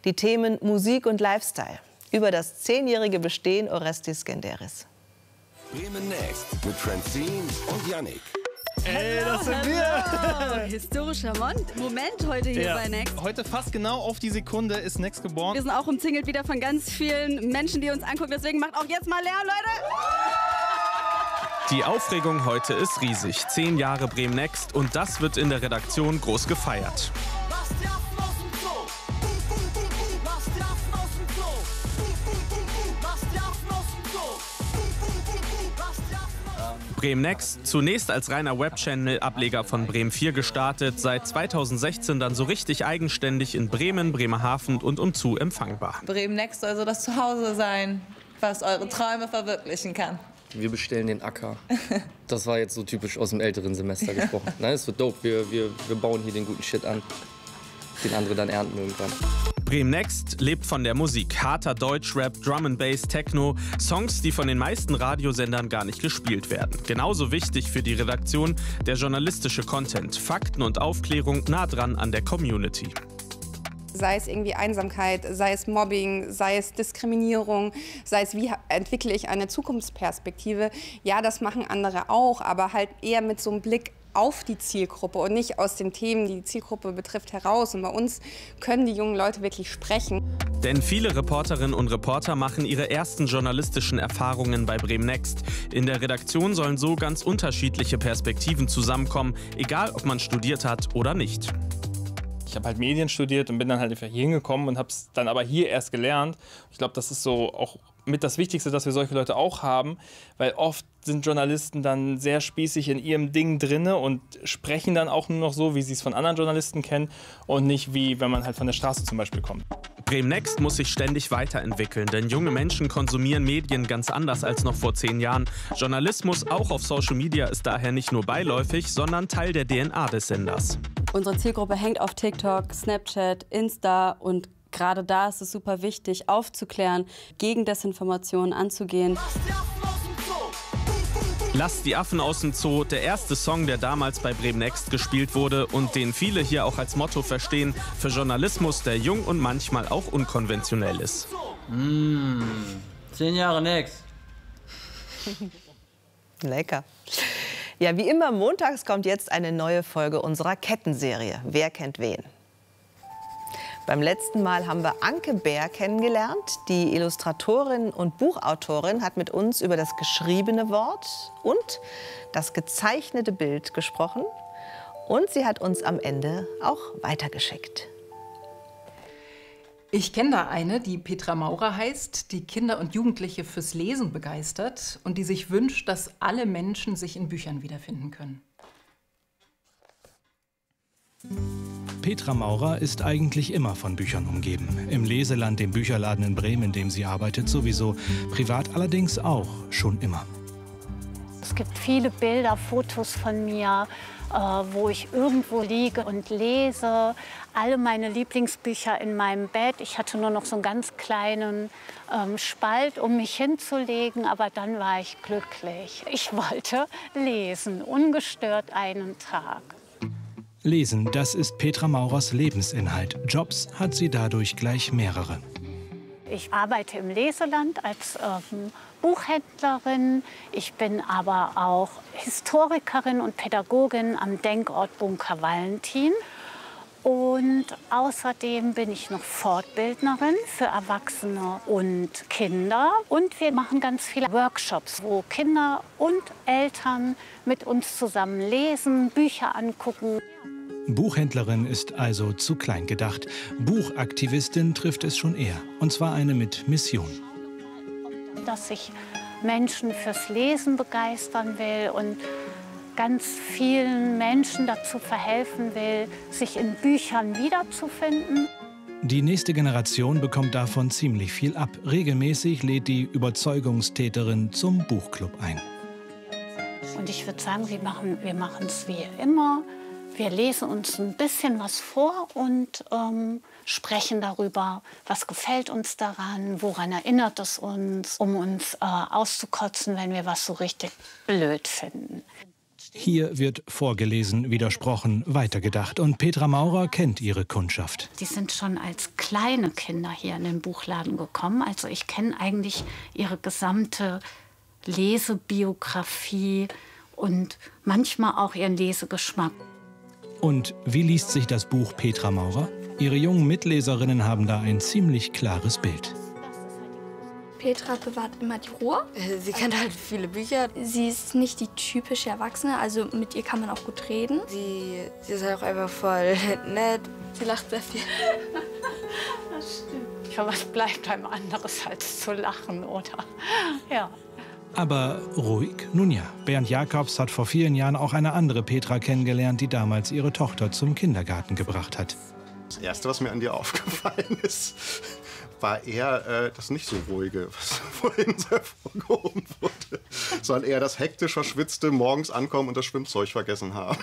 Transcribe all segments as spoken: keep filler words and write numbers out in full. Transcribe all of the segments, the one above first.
Die Themen Musik und Lifestyle. Über das zehnjährige Bestehen Orestis Genderis. Bremen Next mit Francine und Yannick. Ey, das sind wir! Historischer Moment heute hier ja. bei Next. Heute fast genau auf die Sekunde ist Next geboren. Wir sind auch umzingelt wieder von ganz vielen Menschen, die uns angucken. Deswegen macht auch jetzt mal Lärm, Leute! Die Aufregung heute ist riesig. Zehn Jahre Bremen Next und das wird in der Redaktion groß gefeiert. Bremen Next, zunächst als reiner Webchannel-Ableger von Bremen vier gestartet, seit zweitausendsechzehn dann so richtig eigenständig in Bremen, Bremerhaven und umzu empfangbar. Bremen Next soll so das Zuhause sein, was eure Träume verwirklichen kann. Wir bestellen den Acker. Das war jetzt so typisch aus dem älteren Semester gesprochen. Nein, es wird dope. Wir, wir, wir bauen hier den guten Shit an, den andere dann ernten irgendwann. Bremen Next lebt von der Musik. Harter Deutschrap, Drum and Bass, Techno. Songs, die von den meisten Radiosendern gar nicht gespielt werden. Genauso wichtig für die Redaktion der journalistische Content. Fakten und Aufklärung nah dran an der Community. Sei es irgendwie Einsamkeit, sei es Mobbing, sei es Diskriminierung, sei es wie entwickle ich eine Zukunftsperspektive. Ja, das machen andere auch, aber halt eher mit so einem Blick auf die Zielgruppe und nicht aus den Themen, die die Zielgruppe betrifft, heraus. Und bei uns können die jungen Leute wirklich sprechen. Denn viele Reporterinnen und Reporter machen ihre ersten journalistischen Erfahrungen bei Bremen Next. In der Redaktion sollen so ganz unterschiedliche Perspektiven zusammenkommen, egal ob man studiert hat oder nicht. Ich habe halt Medien studiert und bin dann halt einfach hier hingekommen und habe es dann aber hier erst gelernt. Ich glaube, das ist so auch mit das Wichtigste, dass wir solche Leute auch haben, weil oft sind Journalisten dann sehr spießig in ihrem Ding drinne und sprechen dann auch nur noch so, wie sie es von anderen Journalisten kennen und nicht wie, wenn man halt von der Straße zum Beispiel kommt. Bremen Next muss sich ständig weiterentwickeln, denn junge Menschen konsumieren Medien ganz anders als noch vor zehn Jahren. Journalismus, auch auf Social Media, ist daher nicht nur beiläufig, sondern Teil der D N A des Senders. Unsere Zielgruppe hängt auf TikTok, Snapchat, Insta und gerade da ist es super wichtig, aufzuklären, gegen Desinformation anzugehen. Lasst die Affen aus dem Zoo, der erste Song, der damals bei Bremen Next gespielt wurde und den viele hier auch als Motto verstehen, für Journalismus, der jung und manchmal auch unkonventionell ist. Mmh, zehn Jahre Next. Lecker. Ja, wie immer montags kommt jetzt eine neue Folge unserer Kettenserie Wer kennt wen? Beim letzten Mal haben wir Anke Bär kennengelernt. Die Illustratorin und Buchautorin hat mit uns über das geschriebene Wort und das gezeichnete Bild gesprochen. Und sie hat uns am Ende auch weitergeschickt. Ich kenne da eine, die Petra Maurer heißt, die Kinder und Jugendliche fürs Lesen begeistert und die sich wünscht, dass alle Menschen sich in Büchern wiederfinden können. Petra Maurer ist eigentlich immer von Büchern umgeben. Im Leseland, dem Bücherladen in Bremen, in dem sie arbeitet, sowieso. Privat allerdings auch, schon immer. Es gibt viele Bilder, Fotos von mir, äh, wo ich irgendwo liege und lese. Alle meine Lieblingsbücher in meinem Bett. Ich hatte nur noch so einen ganz kleinen ähm, Spalt, um mich hinzulegen, aber dann war ich glücklich. Ich wollte lesen, ungestört einen Tag. Lesen, das ist Petra Maurers Lebensinhalt. Jobs hat sie dadurch gleich mehrere. Ich arbeite im Leseland als ähm, Buchhändlerin. Ich bin aber auch Historikerin und Pädagogin am Denkort Bunker Valentin. Und außerdem bin ich noch Fortbildnerin für Erwachsene und Kinder. Und wir machen ganz viele Workshops, wo Kinder und Eltern mit uns zusammen lesen, Bücher angucken. Buchhändlerin ist also zu klein gedacht. Buchaktivistin trifft es schon eher. Und zwar eine mit Mission. Dass ich Menschen fürs Lesen begeistern will und ganz vielen Menschen dazu verhelfen will, sich in Büchern wiederzufinden. Die nächste Generation bekommt davon ziemlich viel ab. Regelmäßig lädt die Überzeugungstäterin zum Buchclub ein. Und ich würde sagen, wir machen wir machen es wie immer. Wir lesen uns ein bisschen was vor und ähm, sprechen darüber, was gefällt uns daran, woran erinnert es uns, um uns äh, auszukotzen, wenn wir was so richtig blöd finden. Hier wird vorgelesen, widersprochen, weitergedacht. Und Petra Maurer kennt ihre Kundschaft. Die sind schon als kleine Kinder hier in den Buchladen gekommen. Also ich kenne eigentlich ihre gesamte Lesebiografie und manchmal auch ihren Lesegeschmack. Und wie liest sich das Buch Petra Maurer? Ihre jungen Mitleserinnen haben da ein ziemlich klares Bild. Petra bewahrt immer die Ruhe. Sie kennt halt viele Bücher. Sie ist nicht die typische Erwachsene, also mit ihr kann man auch gut reden. Sie, sie ist auch einfach voll nett. Sie lacht sehr viel. Das stimmt. Ja, was bleibt einem anderes als zu lachen, oder? Ja. Aber ruhig? Nun ja, Bernd Jacobs hat vor vielen Jahren auch eine andere Petra kennengelernt, die damals ihre Tochter zum Kindergarten gebracht hat. Das Erste, was mir an dir aufgefallen ist, war eher äh, das nicht so ruhige, was vorhin so hervorgehoben wurde, sondern eher das hektisch verschwitzte, morgens ankommen und das Schwimmzeug vergessen haben.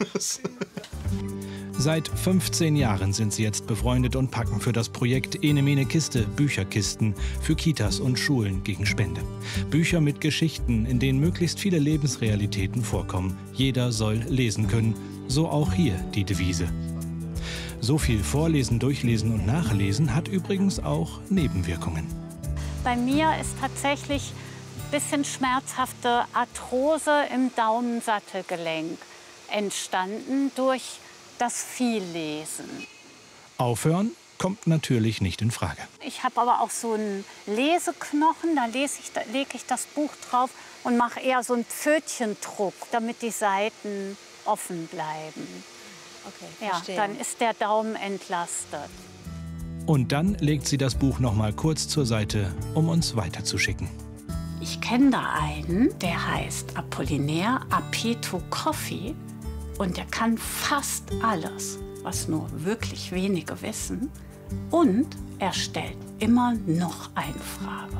Seit fünfzehn Jahren sind sie jetzt befreundet und packen für das Projekt Ene Mene Kiste Bücherkisten für Kitas und Schulen gegen Spende. Bücher mit Geschichten, in denen möglichst viele Lebensrealitäten vorkommen. Jeder soll lesen können, so auch hier die Devise. So viel Vorlesen, Durchlesen und Nachlesen hat übrigens auch Nebenwirkungen. Bei mir ist tatsächlich ein bisschen schmerzhafte Arthrose im Daumensattelgelenk entstanden durch das Viellesen. Aufhören kommt natürlich nicht in Frage. Ich habe aber auch so einen Leseknochen, da, lese ich, da lege ich das Buch drauf und mache eher so einen Pfötchendruck, damit die Seiten offen bleiben. Okay, ja, verstehe. dann ist der Daumen entlastet. Und dann legt sie das Buch noch mal kurz zur Seite, um uns weiterzuschicken. Ich kenne da einen, der heißt Apollinaire Apeto Coffee. Und er kann fast alles, was nur wirklich wenige wissen. Und er stellt immer noch eine Frage.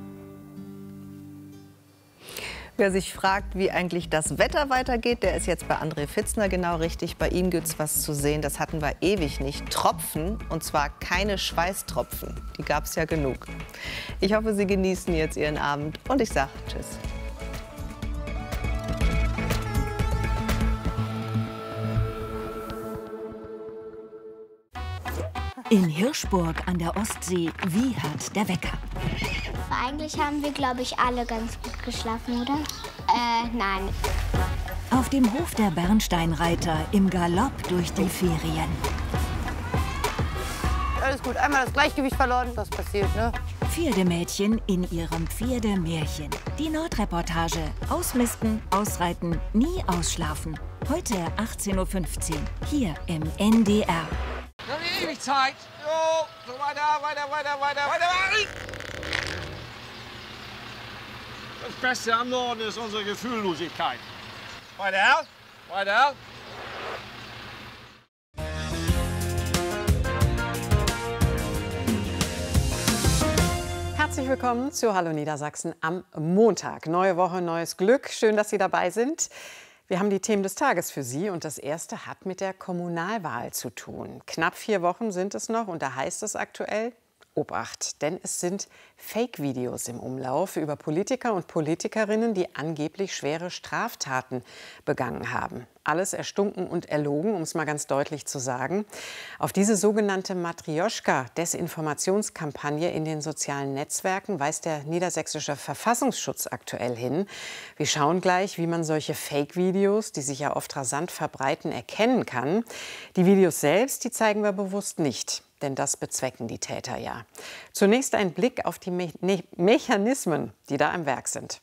Wer sich fragt, wie eigentlich das Wetter weitergeht, der ist jetzt bei André Pfitzner genau richtig. Bei ihm gibt es was zu sehen, das hatten wir ewig nicht. Tropfen, und zwar keine Schweißtropfen. Die gab es ja genug. Ich hoffe, Sie genießen jetzt Ihren Abend und ich sage Tschüss. In Hirschburg an der Ostsee wiehert der Wecker. Eigentlich haben wir, glaube ich, alle ganz gut geschlafen, oder? Äh, nein. Auf dem Hof der Bernsteinreiter im Galopp durch die Ferien. Alles gut, einmal das Gleichgewicht verloren, das passiert, ne? Pferdemädchen in ihrem Pferdemärchen. Die Nordreportage. Ausmisten, ausreiten, nie ausschlafen. Heute achtzehn Uhr fünfzehn, hier im N D R. Noch nicht ewig Zeit. Jo, so weiter, weiter, weiter, weiter, weiter. Das Beste am Norden ist unsere Gefühllosigkeit. Weiter, weiter. Herzlich willkommen zu Hallo Niedersachsen am Montag. Neue Woche, neues Glück. Schön, dass Sie dabei sind. Wir haben die Themen des Tages für Sie und das erste hat mit der Kommunalwahl zu tun. Knapp vier Wochen sind es noch und da heißt es aktuell, Obacht, denn es sind Fake-Videos im Umlauf über Politiker und Politikerinnen, die angeblich schwere Straftaten begangen haben. Alles erstunken und erlogen, um es mal ganz deutlich zu sagen. Auf diese sogenannte Matrjoschka-Desinformationskampagne in den sozialen Netzwerken weist der niedersächsische Verfassungsschutz aktuell hin. Wir schauen gleich, wie man solche Fake-Videos, die sich ja oft rasant verbreiten, erkennen kann. Die Videos selbst, die zeigen wir bewusst nicht. Denn das bezwecken die Täter ja. Zunächst ein Blick auf die Me- Me- Mechanismen, die da am Werk sind.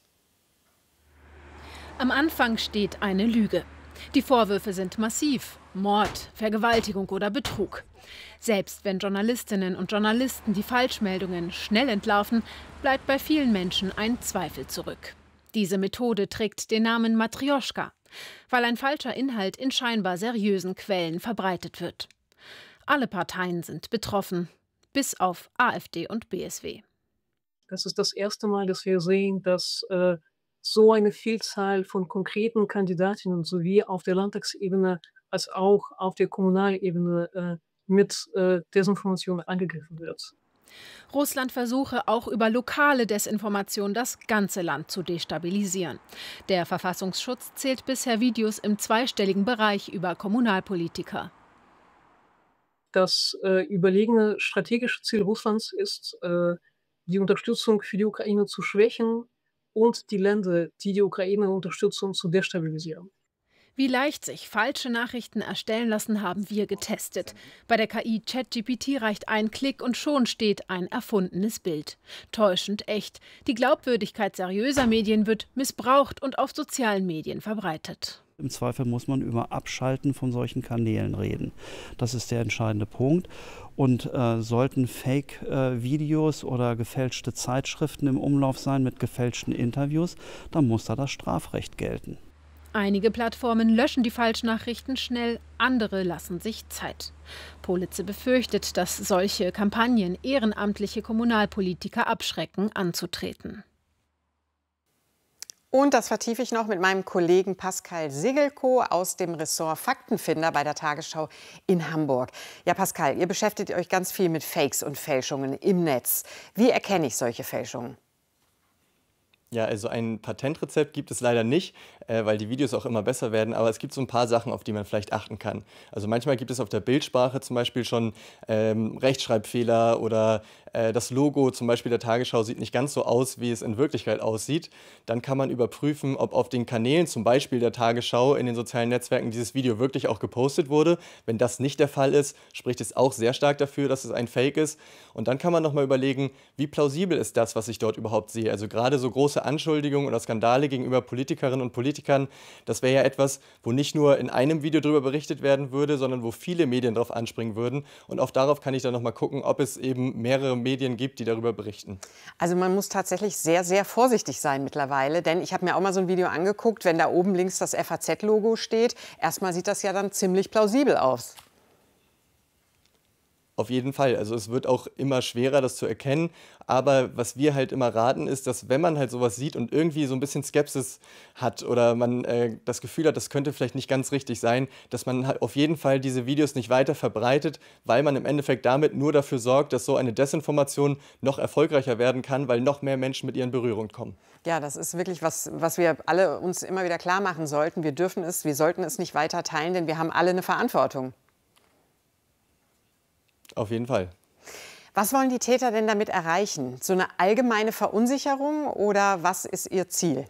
Am Anfang steht eine Lüge. Die Vorwürfe sind massiv: Mord, Vergewaltigung oder Betrug. Selbst wenn Journalistinnen und Journalisten die Falschmeldungen schnell entlarven, bleibt bei vielen Menschen ein Zweifel zurück. Diese Methode trägt den Namen Matrjoschka, weil ein falscher Inhalt in scheinbar seriösen Quellen verbreitet wird. Alle Parteien sind betroffen, bis auf AfD und B S W. Das ist das erste Mal, dass wir sehen, dass äh, so eine Vielzahl von konkreten Kandidatinnen sowie auf der Landtagsebene als auch auf der Kommunalebene äh, mit äh, Desinformation angegriffen wird. Russland versuche auch über lokale Desinformation das ganze Land zu destabilisieren. Der Verfassungsschutz zählt bisher Videos im zweistelligen Bereich über Kommunalpolitiker. Das äh, überlegene strategische Ziel Russlands ist, äh, die Unterstützung für die Ukraine zu schwächen und die Länder, die die Ukraine unterstützen, zu destabilisieren. Wie leicht sich falsche Nachrichten erstellen lassen, haben wir getestet. Bei der K I ChatGPT reicht ein Klick und schon steht ein erfundenes Bild. Täuschend echt. Die Glaubwürdigkeit seriöser Medien wird missbraucht und auf sozialen Medien verbreitet. Im Zweifel muss man über Abschalten von solchen Kanälen reden. Das ist der entscheidende Punkt. Und äh, sollten Fake-Videos äh, oder gefälschte Zeitschriften im Umlauf sein mit gefälschten Interviews, dann muss da das Strafrecht gelten. Einige Plattformen löschen die Falschnachrichten schnell, andere lassen sich Zeit. Politze befürchtet, dass solche Kampagnen ehrenamtliche Kommunalpolitiker abschrecken, anzutreten. Und das vertiefe ich noch mit meinem Kollegen Pascal Sigelko aus dem Ressort Faktenfinder bei der Tagesschau in Hamburg. Ja, Pascal, ihr beschäftigt euch ganz viel mit Fakes und Fälschungen im Netz. Wie erkenne ich solche Fälschungen? Ja, also ein Patentrezept gibt es leider nicht, äh, weil die Videos auch immer besser werden. Aber es gibt so ein paar Sachen, auf die man vielleicht achten kann. Also manchmal gibt es auf der Bildsprache zum Beispiel schon ähm, Rechtschreibfehler oder äh, das Logo zum Beispiel der Tagesschau sieht nicht ganz so aus, wie es in Wirklichkeit aussieht. Dann kann man überprüfen, ob auf den Kanälen zum Beispiel der Tagesschau in den sozialen Netzwerken dieses Video wirklich auch gepostet wurde. Wenn das nicht der Fall ist, spricht es auch sehr stark dafür, dass es ein Fake ist. Und dann kann man noch mal überlegen, wie plausibel ist das, was ich dort überhaupt sehe. Also gerade so große Anschuldigungen oder Skandale gegenüber Politikerinnen und Politikern, das wäre ja etwas, wo nicht nur in einem Video darüber berichtet werden würde, sondern wo viele Medien darauf anspringen würden. Und auch darauf kann ich dann noch mal gucken, ob es eben mehrere Medien gibt, die darüber berichten. Also man muss tatsächlich sehr, sehr vorsichtig sein mittlerweile, denn ich habe mir auch mal so ein Video angeguckt, wenn da oben links das F A Z-Logo steht. Erstmal sieht das ja dann ziemlich plausibel aus. Auf jeden Fall. Also es wird auch immer schwerer, das zu erkennen. Aber was wir halt immer raten, ist, dass wenn man halt sowas sieht und irgendwie so ein bisschen Skepsis hat oder man äh, das Gefühl hat, das könnte vielleicht nicht ganz richtig sein, dass man halt auf jeden Fall diese Videos nicht weiter verbreitet, weil man im Endeffekt damit nur dafür sorgt, dass so eine Desinformation noch erfolgreicher werden kann, weil noch mehr Menschen mit ihr in Berührung kommen. Ja, das ist wirklich was, was wir alle uns immer wieder klar machen sollten. Wir dürfen es, wir sollten es nicht weiter teilen, denn wir haben alle eine Verantwortung. Auf jeden Fall. Was wollen die Täter denn damit erreichen? So eine allgemeine Verunsicherung oder was ist ihr Ziel?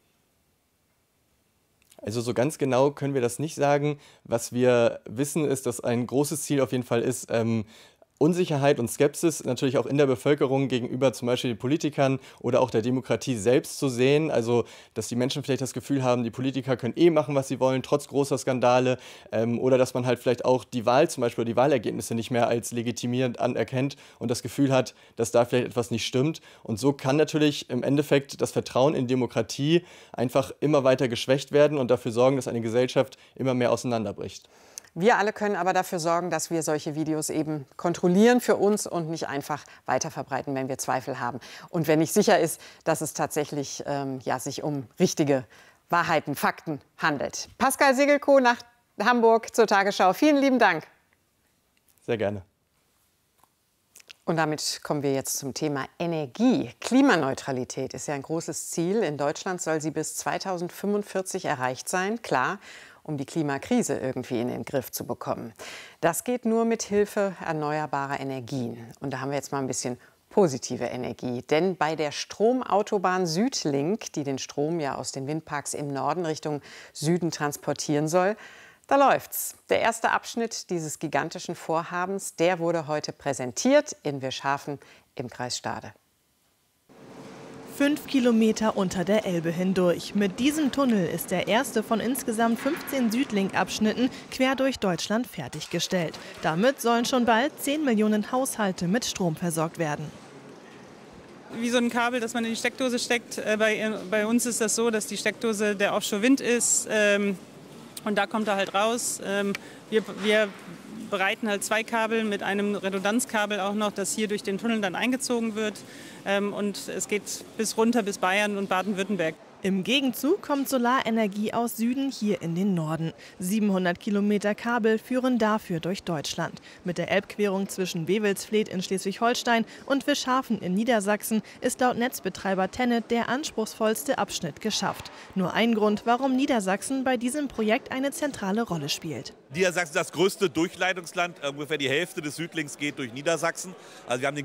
Also so ganz genau können wir das nicht sagen. Was wir wissen, ist, dass ein großes Ziel auf jeden Fall ist, ähm, Unsicherheit und Skepsis natürlich auch in der Bevölkerung gegenüber zum Beispiel Politikern oder auch der Demokratie selbst zu sehen. Also, dass die Menschen vielleicht das Gefühl haben, die Politiker können eh machen, was sie wollen, trotz großer Skandale. Ähm, oder dass man halt vielleicht auch die Wahl zum Beispiel, die Wahlergebnisse nicht mehr als legitimierend anerkennt und das Gefühl hat, dass da vielleicht etwas nicht stimmt. Und so kann natürlich im Endeffekt das Vertrauen in Demokratie einfach immer weiter geschwächt werden und dafür sorgen, dass eine Gesellschaft immer mehr auseinanderbricht. Wir alle können aber dafür sorgen, dass wir solche Videos eben kontrollieren für uns und nicht einfach weiterverbreiten, wenn wir Zweifel haben. Und wenn nicht sicher ist, dass es tatsächlich ähm, ja, sich um richtige Wahrheiten, Fakten handelt. Pascal Sigelko nach Hamburg zur Tagesschau. Vielen lieben Dank. Sehr gerne. Und damit kommen wir jetzt zum Thema Energie. Klimaneutralität ist ja ein großes Ziel. In Deutschland soll sie bis zweitausendfünfundvierzig erreicht sein. Klar, um die Klimakrise irgendwie in den Griff zu bekommen. Das geht nur mit Hilfe erneuerbarer Energien. Und da haben wir jetzt mal ein bisschen positive Energie. Denn bei der Stromautobahn Südlink, die den Strom ja aus den Windparks im Norden Richtung Süden transportieren soll, da läuft's. Der erste Abschnitt dieses gigantischen Vorhabens, der wurde heute präsentiert in Wirschhafen im Kreis Stade. Fünf Kilometer unter der Elbe hindurch. Mit diesem Tunnel ist der erste von insgesamt fünfzehn Südlink-Abschnitten quer durch Deutschland fertiggestellt. Damit sollen schon bald zehn Millionen Haushalte mit Strom versorgt werden. Wie so ein Kabel, das man in die Steckdose steckt. Bei, bei uns ist das so, dass die Steckdose der Offshore-Wind ist. Ähm, und da kommt er halt raus. Ähm, wir, wir bereiten halt zwei Kabel mit einem Redundanzkabel auch noch, das hier durch den Tunnel dann eingezogen wird. Ähm, und es geht bis runter bis Bayern und Baden-Württemberg. Im Gegenzug kommt Solarenergie aus Süden hier in den Norden. siebenhundert Kilometer Kabel führen dafür durch Deutschland. Mit der Elbquerung zwischen Wewelsfleth in Schleswig-Holstein und Fischhafen in Niedersachsen ist laut Netzbetreiber Tennet der anspruchsvollste Abschnitt geschafft. Nur ein Grund, warum Niedersachsen bei diesem Projekt eine zentrale Rolle spielt. Niedersachsen ist das größte Durchleitungsland. Ungefähr die Hälfte des Südlings geht durch Niedersachsen. Also wir haben den